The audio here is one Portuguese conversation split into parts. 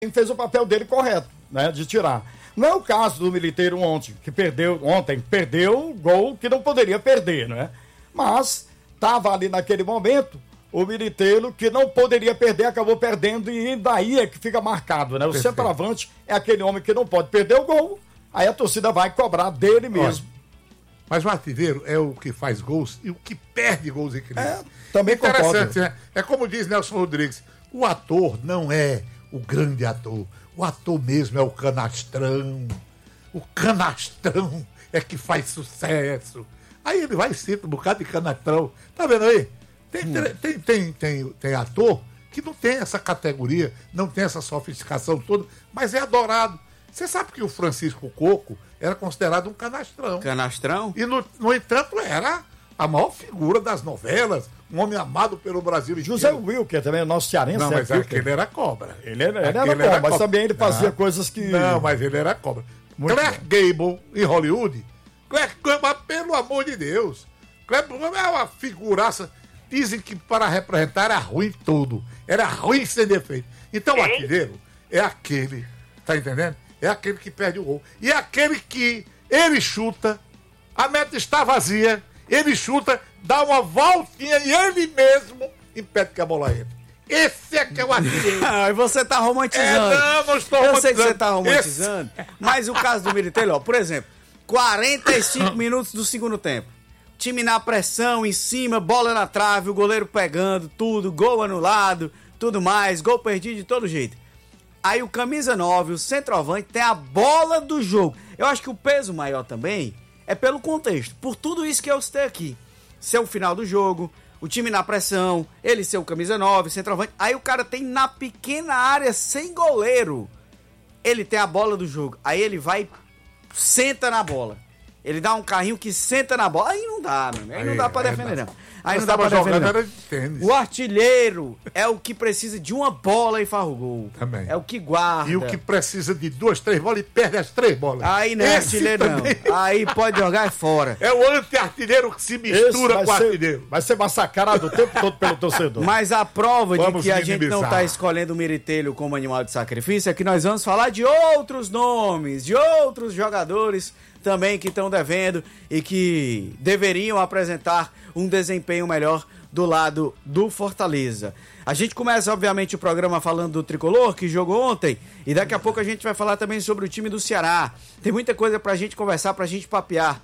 fez o papel dele correto, né, de tirar. Não é o caso do Militeiro ontem, que perdeu o gol que não poderia perder, né? Mas estava ali naquele momento o Militeiro que não poderia perder, acabou perdendo e daí é que fica marcado, né? O centroavante é aquele homem que não pode perder o gol, aí a torcida vai cobrar dele mesmo. Mas o artilheiro é o que faz gols e o que perde gols em criança. Também interessante, né? É como diz Nelson Rodrigues, o ator não é o grande ator. O ator mesmo é o canastrão. O canastrão é que faz sucesso. Aí ele vai e cita um bocado de canastrão. Tá vendo aí? Tem ator que não tem essa categoria, não tem essa sofisticação toda, mas é adorado. Você sabe que o Francisco Coco era considerado um canastrão. Canastrão? E, no entanto, era a maior figura das novelas, um homem amado pelo Brasil inteiro. José Wilker também, nosso cearense. Não, mas aquele era cobra. Ele era cobra, mas também ele fazia coisas que... Não, mas ele era cobra. Clark Gable, em Hollywood, Clark Gable, pelo amor de Deus, Clark Gable é uma figuraça. Dizem que para representar era ruim tudo. Era ruim sem defeito. Então o artilheiro é aquele, tá entendendo? É aquele que perde o gol. E é aquele que ele chuta, a meta está vazia, ele chuta, dá uma voltinha e ele mesmo impede que a bola entre. Esse é que é o artilheiro. E você tá romantizando. Não estou romantizando. Eu sei que você tá romantizando, mas o caso do Militeiro, ó, por exemplo, 45 minutos do segundo tempo. Time na pressão, em cima, bola na trave, o goleiro pegando, tudo, gol anulado, tudo mais, gol perdido de todo jeito. Aí o camisa 9, o centroavante, tem a bola do jogo. Eu acho que o peso maior também é pelo contexto, por tudo isso que eu citei aqui. Ser o final do jogo, o time na pressão, ele ser o camisa 9, centroavante. Aí o cara tem na pequena área, sem goleiro, ele tem a bola do jogo. Aí ele vai, senta na bola. Ele dá um carrinho que senta na bola. Aí não dá, meu. Aí não dá pra defender, não. Aí não dá pra defender, não. O artilheiro é o que precisa de uma bola e faz o gol. Também. É o que guarda. E o que precisa de 2, 3 bolas e perde as 3 bolas. Aí não é artilheiro, não. Aí pode jogar fora. É o anti-artilheiro que se mistura com o artilheiro. Vai ser massacrado o tempo todo pelo torcedor. Mas a prova de que a gente não tá escolhendo o Militelho como animal de sacrifício é que nós vamos falar de outros nomes, de outros jogadores também que estão devendo e que deveriam apresentar um desempenho melhor do lado do Fortaleza. A gente começa, obviamente, o programa falando do Tricolor, que jogou ontem, e daqui a pouco a gente vai falar também sobre o time do Ceará. Tem muita coisa pra gente conversar, pra gente papear.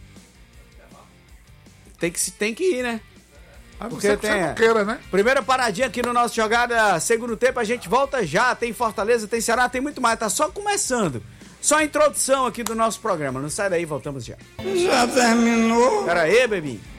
Tem que ir, né? Porque tem não queira, né? Primeira paradinha aqui no nosso Jogada Segundo Tempo, a gente volta já. Tem Fortaleza, tem Ceará, tem muito mais. Tá só começando. Só a introdução aqui do nosso programa. Não sai daí, voltamos já. Já terminou? Pera aí, bebê.